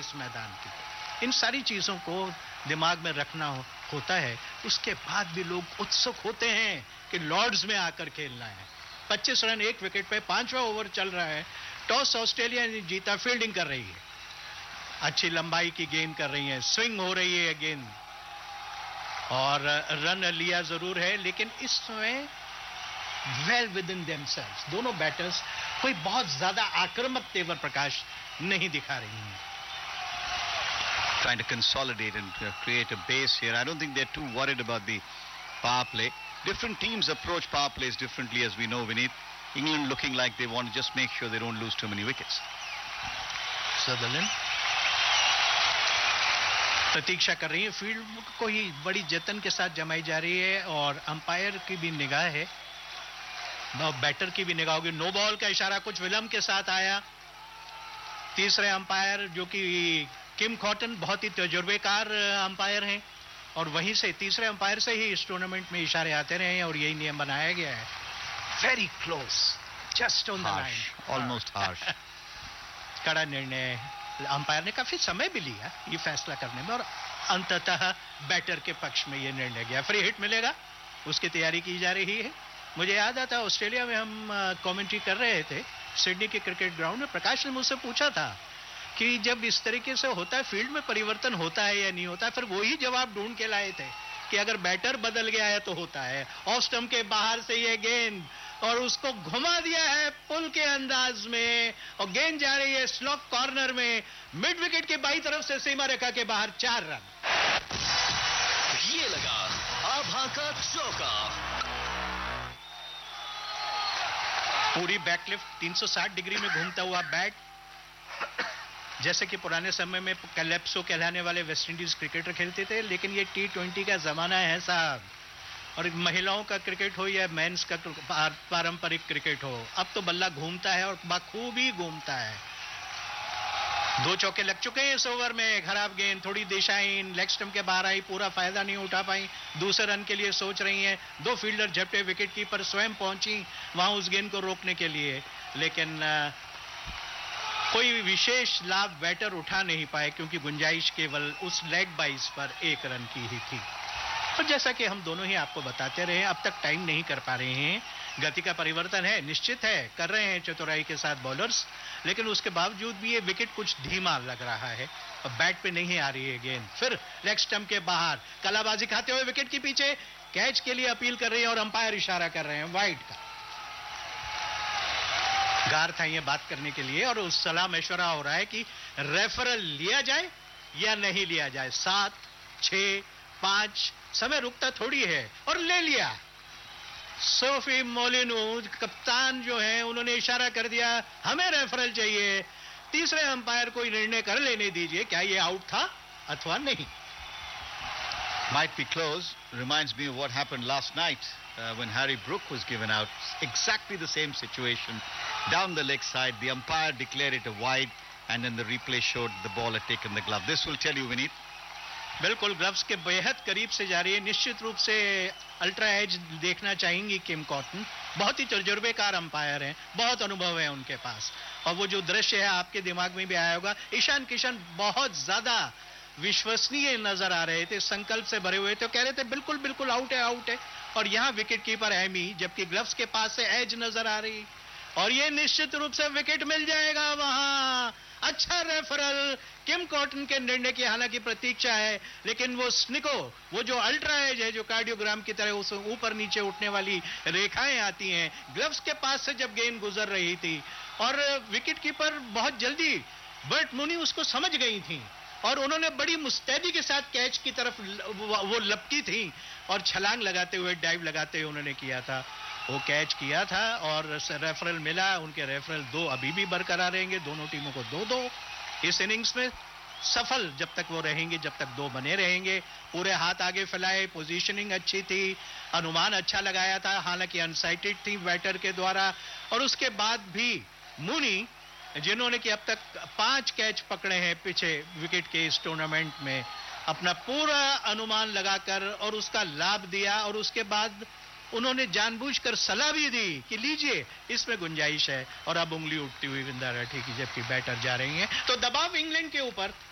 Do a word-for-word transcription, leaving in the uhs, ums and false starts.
इस मैदान की। इन सारी चीजों को दिमाग में रखना हो, होता है। उसके बाद भी लोग उत्सुक होते हैं कि लॉर्ड्स में आकर खेलना है। पच्चीस रन एक विकेट पे, पांचवा ओवर चल रहा है, टॉस ऑस्ट्रेलिया ने जीता, फील्डिंग कर रही है, अच्छी लंबाई की गेंद कर रही है, स्विंग हो रही है गेंद और रन लिया जरूर है, लेकिन इस समय वेल विद इन देमसेल्व्स दोनों बैटर्स कोई बहुत ज्यादा आक्रामक तेवर प्रकाश नहीं दिखा रही हैं. Trying to consolidate and uh, create a base here. I don't think they're too worried about the power play. Different teams approach power plays differently, as we know, Vineet. England looking like they want to just make sure they don't lose too many wickets. Sutherland प्रतीक्षा कर रही है, field को ही बड़ी जतन के साथ जमाई जा रही है और अंपायर की भी निगाह है, बैटर की भी निगाह होगी. नो बॉल का इशारा कुछ विलंब के साथ आया. तीसरे अंपायर जो कि किम कॉटन बहुत ही तजुर्बेकार अंपायर हैं और वहीं से तीसरे अंपायर से ही इस टूर्नामेंट में इशारे आते रहे हैं और यही नियम बनाया गया है. Very close, just on the line, almost harsh. कड़ा निर्णय. अंपायर ने काफी समय भी लिया ये फैसला करने में और अंततः बैटर के पक्ष में ये निर्णय गया. फ्री हिट मिलेगा, उसकी तैयारी की जा रही है. मुझे याद आता है ऑस्ट्रेलिया में हम कमेंट्री कर रहे थे सिडनी के क्रिकेट ग्राउंड में. प्रकाश ने मुझसे पूछा था कि जब इस तरीके से होता है फील्ड में परिवर्तन होता है या नहीं होता है, फिर वही जवाब ढूंढ के लाए थे कि अगर बैटर बदल गया है तो होता है. ऑफ स्टंप के बाहर से ये गेंद और उसको घुमा दिया है पुल के अंदाज में और गेंद जा रही है स्लॉक कॉर्नर में, मिड विकेट के बाई तरफ से सीमा रेखा के बाहर. चार रन. ये लगा आभा का चौका. पूरी बैकलिफ्ट तीन सौ साठ डिग्री में घूमता हुआ बैट, जैसे कि पुराने समय में कैलेप्सो कहलाने वाले वेस्ट इंडीज क्रिकेटर खेलते थे. लेकिन ये टी ट्वेंटी का जमाना है साहब, और महिलाओं का क्रिकेट हो या मेंस का पारंपरिक क्रिकेट हो, अब तो बल्ला घूमता है और बखूबी घूमता है. दो चौके लग चुके हैं इस ओवर में. खराब गेंद, थोड़ी दिशाहीन, लेग स्टंप के बाहर आई, पूरा फायदा नहीं उठा पाई. दूसरे रन के लिए सोच रही हैं. दो फील्डर झपटे, विकेट कीपर स्वयं पहुंची वहां उस गेंद को रोकने के लिए, लेकिन कोई विशेष लाभ बैटर उठा नहीं पाए क्योंकि गुंजाइश केवल उस लेग बाइस पर एक रन की ही थी. और जैसा कि हम दोनों ही आपको बताते रहे, अब तक टाइम नहीं कर पा रहे हैं. गति का परिवर्तन है, निश्चित है, कर रहे हैं चतुराई के साथ बॉलर्स, लेकिन उसके बावजूद भी ये विकेट कुछ धीमा लग रहा है और बैट पे नहीं आ रही है गेंद. फिर लेग स्टंप के बाहर कलाबाजी खाते हुए विकेट के पीछे कैच के लिए अपील कर रही है और अंपायर इशारा कर रहे हैं वाइड का. गार था ये बात करने के लिए और उस सलाह मशवरा हो रहा है कि रेफरल लिया जाए या नहीं लिया जाए. सात, छह, पांच, समय रुकता थोड़ी है और ले लिया. सोफी मोलिनो कप्तान जो है उन्होंने इशारा कर दिया हमें रेफरल चाहिए. तीसरे अंपायर को निर्णय कर लेने दीजिए क्या ये आउट था अथवा नहीं. Might be close. Reminds me of what happened last night uh, when Harry Brook was given out. Exactly the same situation. Down the leg side, the umpire declared it a wide, and then the replay showed the ball had taken the glove. This will tell you, Vineet. बिल्कुल gloves के बेहद करीब से जा रही है. निश्चित रूप से अल्ट्रा एज देखना चाहेंगी किम कॉटन. बहुत ही तजुर्बेकार अंपायर हैं, बहुत अनुभव है उनके पास. और वो जो दृश्य है आपके दिमाग में भी आया होगा, ईशान किशन बहुत ज्यादा विश्वसनीय नजर आ रहे थे, संकल्प से भरे हुए थे, कह रहे थे बिल्कुल बिल्कुल आउट है आउट है. और यहाँ विकेट कीपर एमी, जबकि ग्लव्स के पास से एज नजर आ रही और ये निश्चित रूप से विकेट मिल जाएगा वहां. अच्छा रेफरल किम कॉटन के निर्णय की हालांकि प्रतीक्षा है, लेकिन वो स्निको, वो जो अल्ट्रा एज है जो कार्डियोग्राम की तरह उस ऊपर नीचे उठने वाली रेखाएं आती हैं, ग्लव्स के पास से जब गेंद गुजर रही थी और विकेट कीपर बहुत जल्दी बर्ट मूनी उसको समझ गई थी और उन्होंने बड़ी मुस्तैदी के साथ कैच की तरफ वो लपकी थी और छलांग लगाते हुए, डाइव लगाते हुए उन्होंने किया था. वो कैच किया था और रेफरल मिला. उनके रेफरल दो अभी भी बरकरार रहेंगे, दोनों टीमों को दो दो इस इनिंग्स में सफल जब तक वो रहेंगे, जब तक दो बने रहेंगे. पूरे हाथ आगे फैलाए, पोजीशनिंग अच्छी थी, अनुमान अच्छा लगाया था, हालांकि अनसाइटेड थी बैटर के द्वारा. और उसके बाद भी मूनी जिन्होंने कि अब तक पांच कैच पकड़े हैं पीछे विकेट के इस टूर्नामेंट में, अपना पूरा अनुमान लगाकर और उसका लाभ दिया और उसके बाद उन्होंने जानबूझकर सलाह भी दी कि लीजिए इसमें गुंजाइश है. और अब उंगली उठती हुई विंदा राठी की जबकि बैटर जा रही हैं, तो दबाव इंग्लैंड के ऊपर